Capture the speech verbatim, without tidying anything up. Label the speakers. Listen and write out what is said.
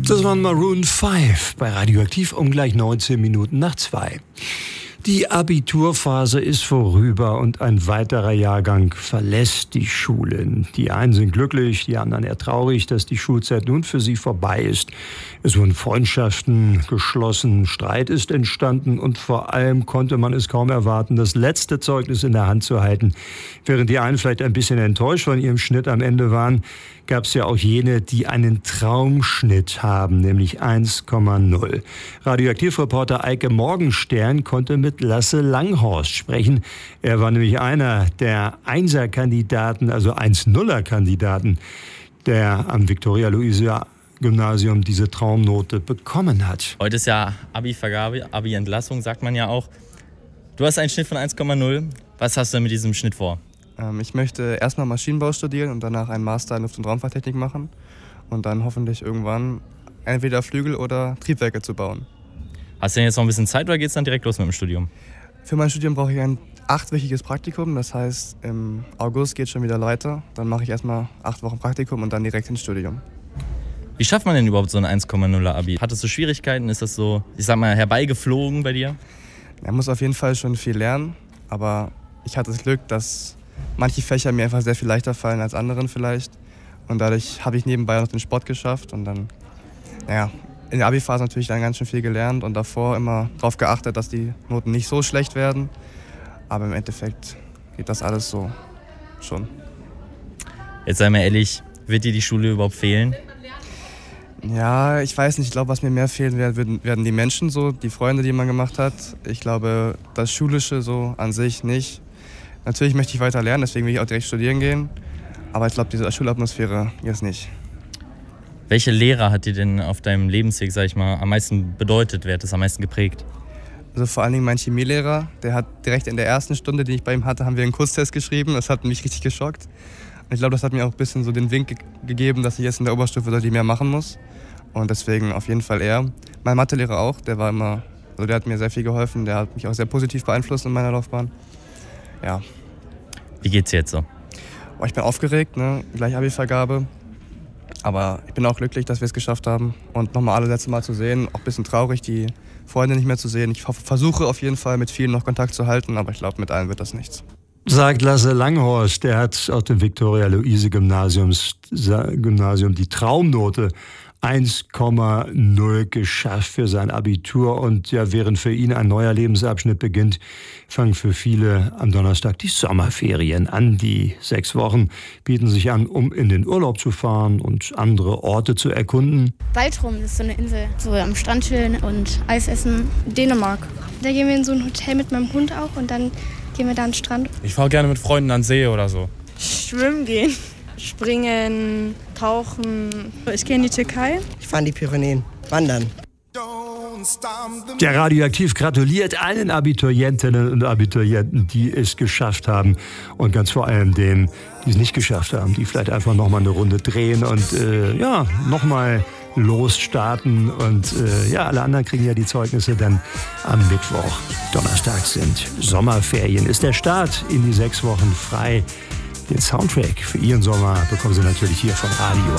Speaker 1: Das waren Maroon fünf bei Radioaktiv um gleich neunzehn Minuten nach zwei. Die Abiturphase ist vorüber und ein weiterer Jahrgang verlässt die Schulen. Die einen sind glücklich, die anderen eher traurig, dass die Schulzeit nun für sie vorbei ist. Es wurden Freundschaften geschlossen, Streit ist entstanden und vor allem konnte man es kaum erwarten, das letzte Zeugnis in der Hand zu halten. Während die einen vielleicht ein bisschen enttäuscht von ihrem Schnitt am Ende waren, gab es ja auch jene, die einen Traumschnitt haben, nämlich eins Komma null. Radioaktivreporter Eike Morgenstern konnte mit Lasse Langhorst sprechen. Er war nämlich einer der Einser-Kandidaten, also eins Komma nuller-Kandidaten, der am Viktoria-Luisia-Gymnasium diese Traumnote bekommen hat.
Speaker 2: Heute ist ja Abi-Vergabe, Abi-Entlassung, sagt man ja auch. Du hast einen Schnitt von eins Komma null. Was hast du denn mit diesem Schnitt vor?
Speaker 3: Ich möchte erstmal Maschinenbau studieren und danach einen Master in Luft- und Raumfahrttechnik machen und dann hoffentlich irgendwann entweder Flügel oder Triebwerke zu bauen.
Speaker 2: Hast du denn jetzt noch ein bisschen Zeit oder geht es dann direkt los mit dem Studium?
Speaker 3: Für mein Studium brauche ich ein achtwöchiges Praktikum, das heißt im August geht es schon wieder weiter. Dann mache ich erstmal acht Wochen Praktikum und dann direkt ins Studium.
Speaker 2: Wie schafft man denn überhaupt so ein eins Komma nuller Abi? Hattest du Schwierigkeiten? Ist das so, ich sag mal, herbeigeflogen bei dir?
Speaker 3: Man muss auf jeden Fall schon viel lernen, aber ich hatte das Glück, dass manche Fächer mir einfach sehr viel leichter fallen als anderen vielleicht. Und dadurch habe ich nebenbei noch den Sport geschafft. Und dann, naja, in der Abi-Phase natürlich dann ganz schön viel gelernt und davor immer darauf geachtet, dass die Noten nicht so schlecht werden. Aber im Endeffekt geht das alles so schon.
Speaker 2: Jetzt sei mal ehrlich, wird dir die Schule überhaupt fehlen?
Speaker 3: Ja, ich weiß nicht. Ich glaube, was mir mehr fehlen wird, werden die Menschen so, die Freunde, die man gemacht hat. Ich glaube, das Schulische so an sich nicht. Natürlich möchte ich weiter lernen, deswegen will ich auch direkt studieren gehen. Aber ich glaube, diese Schulatmosphäre jetzt nicht.
Speaker 2: Welche Lehrer hat dir denn auf deinem Lebensweg, sag ich mal, am meisten bedeutet? Wer hat das am meisten geprägt?
Speaker 3: Also vor allen Dingen mein Chemielehrer. Der hat direkt in der ersten Stunde, die ich bei ihm hatte, haben wir einen Kurztest geschrieben. Das hat mich richtig geschockt. Und ich glaube, das hat mir auch ein bisschen so den Wink ge- gegeben, dass ich jetzt in der Oberstufe deutlich mehr machen muss. Und deswegen auf jeden Fall er. Mein Mathelehrer auch, der war immer, also der hat mir sehr viel geholfen. Der hat mich auch sehr positiv beeinflusst in meiner Laufbahn. Ja.
Speaker 2: Wie geht's jetzt so?
Speaker 3: Oh, ich bin aufgeregt, ne? Gleich Abi-Vergabe. Aber ich bin auch glücklich, dass wir es geschafft haben. Und nochmal alle letzte Mal zu sehen, auch ein bisschen traurig, die Freunde nicht mehr zu sehen. Ich versuche auf jeden Fall mit vielen noch Kontakt zu halten, aber ich glaube, mit allen wird das nichts.
Speaker 1: Sagt Lasse Langhorst, der hat auf dem Viktoria-Luise-Gymnasium Gymnasium die Traumnote eins Komma null geschafft für sein Abitur. Und ja, während für ihn ein neuer Lebensabschnitt beginnt, fangen für viele am Donnerstag die Sommerferien an. Die sechs Wochen bieten sich an, um in den Urlaub zu fahren und andere Orte zu erkunden.
Speaker 4: Baltrum ist so eine Insel, so am Strand chillen und Eis essen. Dänemark.
Speaker 5: Da gehen wir in so ein Hotel mit meinem Hund auch und dann gehen wir da an den Strand.
Speaker 6: Ich fahre gerne mit Freunden an den See oder so.
Speaker 7: Schwimmen gehen. Springen, tauchen.
Speaker 5: Ich gehe in die Türkei.
Speaker 8: Ich fahre in die Pyrenäen. Wandern.
Speaker 1: Der Radioaktiv gratuliert allen Abiturientinnen und Abiturienten, die es geschafft haben. Und ganz vor allem denen, die es nicht geschafft haben, die vielleicht einfach nochmal eine Runde drehen und äh, ja, nochmal losstarten. Und äh, ja, alle anderen kriegen ja die Zeugnisse dann am Mittwoch. Donnerstag sind Sommerferien, ist der Start in die sechs Wochen frei. Den Soundtrack für Ihren Sommer bekommen Sie natürlich hier von Radio